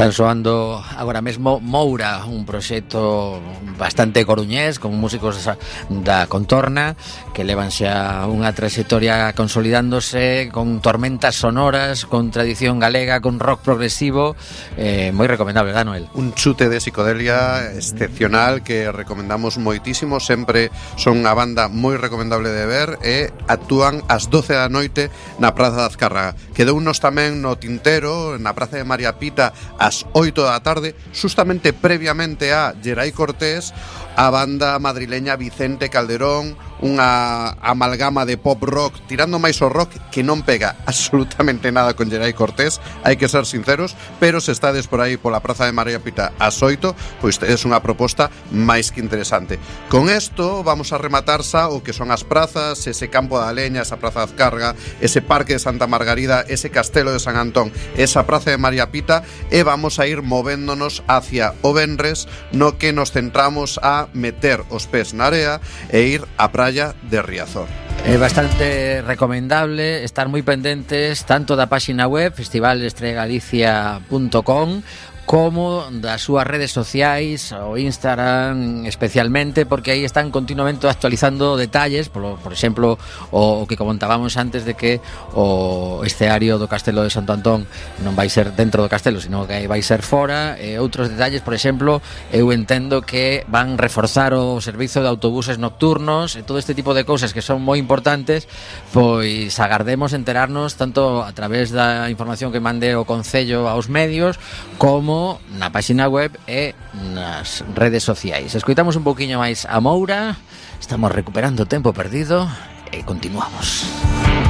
Están soando agora mesmo Moura, un proxecto bastante coruñés con músicos da contorna que levan xa unha trayectoria consolidándose con tormentas sonoras, con tradición galega, con rock progresivo, moi recomendable, ¿verdad, Noel? Un chute de psicodelia excepcional que recomendamos moitísimo. Sempre son unha banda moi recomendable de ver e actúan ás 12 da noite na Praza da Azcárraga. Quedounos tamén no tintero na Praza de María Pita ás 8 da tarde, justamente previamente a Gerai Cortés, a banda madrileña Vicente Calderón, unha amalgama de pop rock tirando máis o rock que non pega absolutamente nada con Gerai Cortés, hai que ser sinceros, pero se estades por aí pola Praza de María Pita ás 8, pois é unha proposta máis que interesante. Con isto vamos a rematar xa o que son as prazas, ese Campo da Leña, esa Praza de Azcárraga, ese Parque de Santa Margarida, ese Castelo de San Antón, esa Praza de María Pita, e vamos a ir movéndonos hacia o venres, no que nos centramos a meter os pés na area e ir á praia de Riazor. É bastante recomendable estar moi pendentes tanto da páxina web festivalestregalicia.com como das súas redes sociais, o Instagram especialmente, porque aí están continuamente actualizando detalles, por exemplo, o que comentábamos antes de que o escenario do Castelo de Santo Antón non vai ser dentro do castelo, sino que vai ser fora, e outros detalles, por exemplo, eu entendo que van reforzar o servizo de autobuses nocturnos e todo este tipo de cousas que son moi importantes, pois agardemos enterarnos tanto a través da información que mande o Concello aos medios como na página web e nas redes sociais. Escoitamos un pouquiño máis a Moura, estamos recuperando o tempo perdido e continuamos.